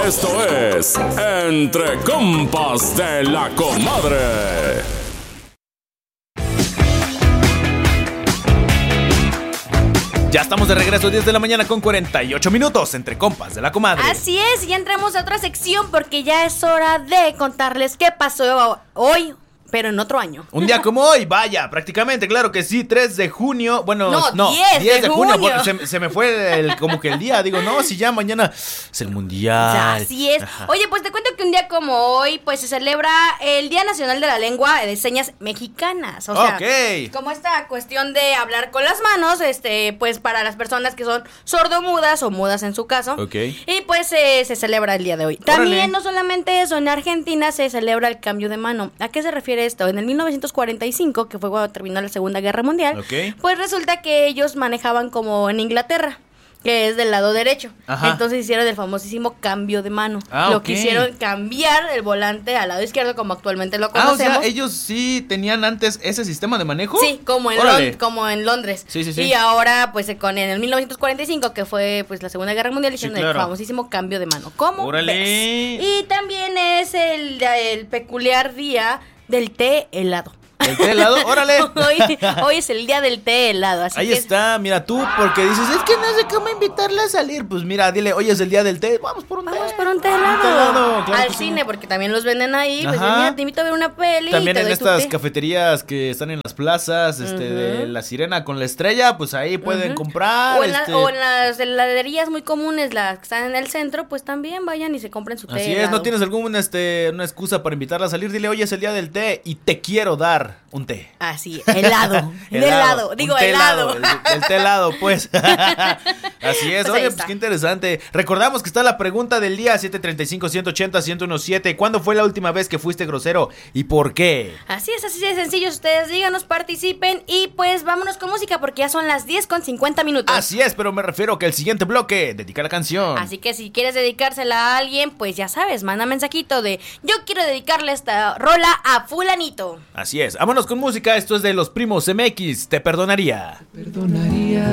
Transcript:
Esto es Entre Compas de la Comadre. Ya estamos de regreso, 10 de la mañana con 48 minutos, Entre Compas de la Comadre. Así es, ya entramos a otra sección porque ya es hora de contarles qué pasó hoy, pero en otro año. Un día como hoy, vaya, prácticamente, claro que sí, 3 de junio, bueno, no 10 de junio, junio. porque se me fue como que el día, digo, no, si ya mañana es el mundial. Ya, así es. Ajá. Oye, pues te cuento que un día como hoy, pues se celebra el Día Nacional de la Lengua de Señas Mexicanas. O sea, Ok. como esta cuestión de hablar con las manos, pues para las personas que son sordomudas o mudas en su caso. Ok. Y pues se celebra el día de hoy. También Órale. no solamente eso, en Argentina se celebra el cambio de mano. ¿A qué se refiere esto? En el 1945, que fue cuando terminó la Segunda Guerra Mundial, Ok. pues resulta que ellos manejaban como en Inglaterra, que es del lado derecho. Ajá. Entonces hicieron el famosísimo cambio de mano. Lo Ok. quisieron cambiar el volante al lado izquierdo, como actualmente lo O conocemos. sea, ellos sí tenían antes ese sistema de manejo. Sí, como Órale. como en Londres. Sí. Y ahora, pues, en el 1945, que fue pues la Segunda Guerra Mundial, hicieron claro. el famosísimo cambio de mano. ¿Cómo Órale. ves? Y también es el peculiar día del té helado. ¿El té helado? ¡Órale! Hoy es el día del té helado, así Ahí que está, mira tú, porque dices, es que no sé cómo invitarla a salir. Pues mira, dile, hoy es el día del té, vamos por un té. vamos por un té helado. Un té helado, claro Al que sí. cine, porque también los venden ahí. Pues Ajá. mira, te invito a ver una peli. También y te en doy tu estas té. cafeterías que están en las plazas, de la Sirena con la Estrella, pues ahí pueden comprar. O en las heladerías muy comunes, las que están en el centro, pues también vayan y se compren su té Así es, helado. ¿no tienes alguna una excusa para invitarla a salir? Dile, hoy es el día del té y te quiero dar un té. Así, helado. De helado. Digo, un té helado. El té helado, pues. Así es. Pues ahí Oye, está. pues qué interesante. Recordamos que está la pregunta del día 735-180-1017. ¿Cuándo fue la última vez que fuiste grosero y por qué? Así de sencillo. Ustedes díganos, participen y pues vámonos con música porque ya son las 10:50 minutos. Así es, pero me refiero que el siguiente bloque dedica la canción. Así que si quieres dedicársela a alguien, pues ya sabes, manda mensajito de yo quiero dedicarle esta rola a fulanito. Así es. Vámonos con música. Esto es de Los Primos MX. Te perdonaría.